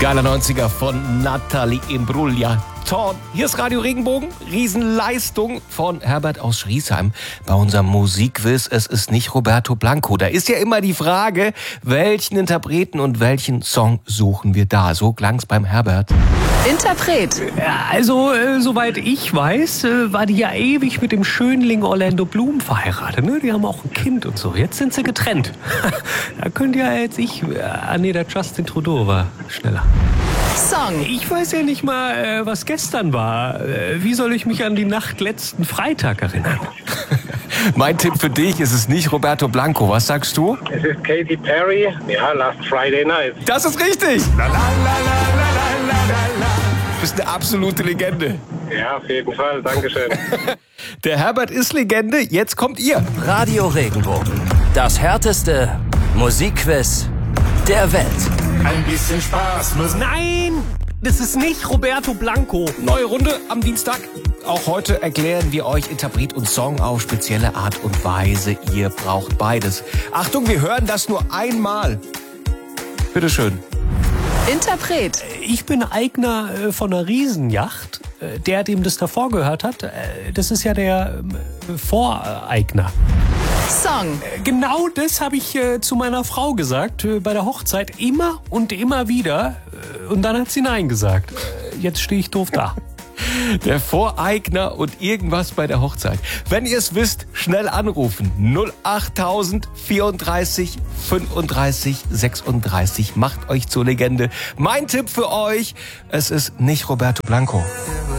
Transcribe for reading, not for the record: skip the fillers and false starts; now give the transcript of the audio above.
Geiler 90er von Nathalie Imbruglia. Torn. Hier ist Radio Regenbogen. Riesenleistung von Herbert aus Schriesheim bei unserem Musikquiz. Es ist nicht Roberto Blanco. Da ist ja immer die Frage, welchen Interpreten und welchen Song suchen wir da? So klang's beim Herbert. Interpret. Ja, also, soweit ich weiß, war die ja ewig mit dem Schönling Orlando Bloom verheiratet. Ne? Die haben auch ein Kind und so. Jetzt sind sie getrennt. Da könnt ihr jetzt der Justin Trudeau war schneller. Song. Ich weiß ja nicht mal, was gestern war. Wie soll ich mich an die Nacht letzten Freitag erinnern? Mein Tipp für dich, es ist nicht Roberto Blanco. Was sagst du? Es ist Katy Perry. Ja, Last Friday Night. Das ist richtig! La, la, la, la, la, la, la. Du bist eine absolute Legende. Ja, auf jeden Fall. Dankeschön. Der Herbert ist Legende. Jetzt kommt ihr. Radio Regenbogen. Das härteste Musikquiz der Welt. Ein bisschen Spaß muss. Nein! Das ist nicht Roberto Blanco. Neue Runde am Dienstag. Auch heute erklären wir euch Interpret und Song auf spezielle Art und Weise. Ihr braucht beides. Achtung, wir hören das nur einmal. Bitteschön. Interpret. Ich bin Eigner von einer Riesenjacht. Der, dem das davor gehört hat, das ist ja der Voreigner. Song. Genau das habe ich zu meiner Frau gesagt bei der Hochzeit. Immer und immer wieder. Und dann hat sie Nein gesagt. Jetzt stehe ich doof da. Der Voreigner und irgendwas bei der Hochzeit. Wenn ihr es wisst, schnell anrufen. 08000 34 35 36. Macht euch zur Legende. Mein Tipp für euch, es ist nicht Roberto Blanco.